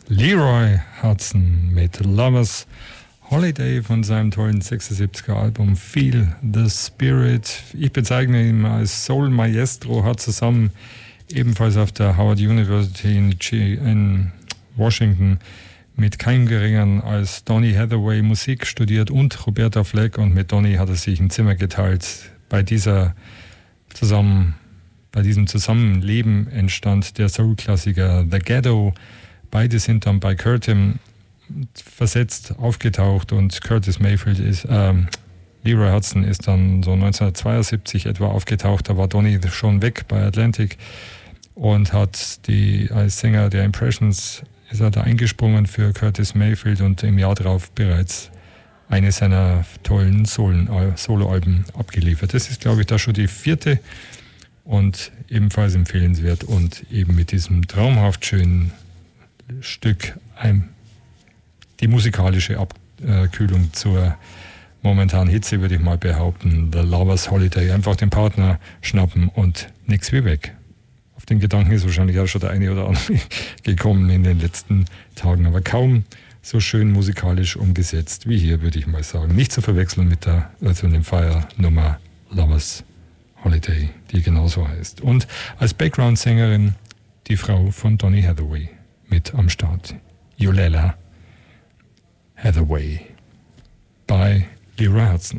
Leroy Hudson mit Lovers Holiday von seinem tollen 76er Album Feel the Spirit. Ich bezeichne ihn als Soul Maestro, hat zusammen ebenfalls auf der Howard University in Washington mit keinem Geringeren als Donny Hathaway Musik studiert und Roberta Fleck, und mit Donny hat er sich ein Zimmer geteilt. Bei diesem Zusammenleben entstand der Soul-Klassiker The Ghetto. Beide sind dann bei Curtin versetzt aufgetaucht, und Curtis Mayfield Leroy Hudson ist dann so 1972 etwa aufgetaucht. Da war Donny schon weg bei Atlantic und hat als Sänger der Impressions ist er da eingesprungen für Curtis Mayfield und im Jahr darauf bereits eine seiner tollen Soloalben abgeliefert. Das ist, glaube ich, da schon die 4. und ebenfalls empfehlenswert und eben mit diesem traumhaft schönen Stück die musikalische Abkühlung zur momentanen Hitze, würde ich mal behaupten. The Lovers Holiday. Einfach den Partner schnappen und nix wie weg. Auf den Gedanken ist wahrscheinlich auch schon der eine oder andere gekommen in den letzten Tagen, aber kaum so schön musikalisch umgesetzt wie hier, würde ich mal sagen. Nicht zu verwechseln mit der Earth, Wind & Fire Nummer Lovers Holiday, die genauso heißt. Und als Background-Sängerin die Frau von Donny Hathaway mit am Start. Yulela Hathaway bei Leroy Hudson.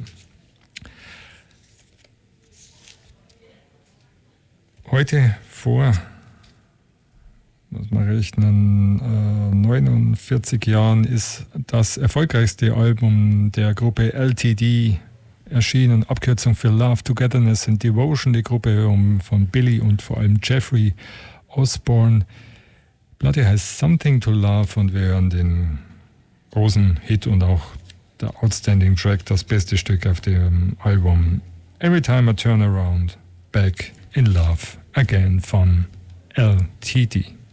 Heute vor, muss man rechnen, 49 Jahren ist das erfolgreichste Album der Gruppe LTD erschienen. Abkürzung für Love, Togetherness and Devotion, die Gruppe von Billy und vor allem Jeffrey Osborne. Die Platte heißt Something to Love, und wir hören den großen Hit und auch der Outstanding Track, das beste Stück auf dem Album Every Time I Turn Around, Back in Love Again von LTD.